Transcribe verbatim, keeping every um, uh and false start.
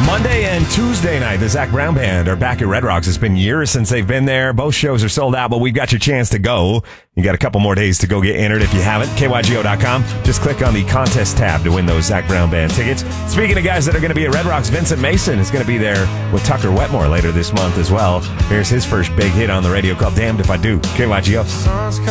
Monday and Tuesday night, the Zac Brown Band are back at Red Rocks. It's been years since they've been there. Both shows are sold out, but we've got your chance to go. You got a couple more days to go get entered if you haven't. K Y G O dot com. Just click on the contest tab to win those Zac Brown Band tickets. Speaking of guys that are going to be at Red Rocks, Vincent Mason is going to be there with Tucker Wetmore later this month as well. Here's his first big hit on the radio called Damned If I Do. K Y G O.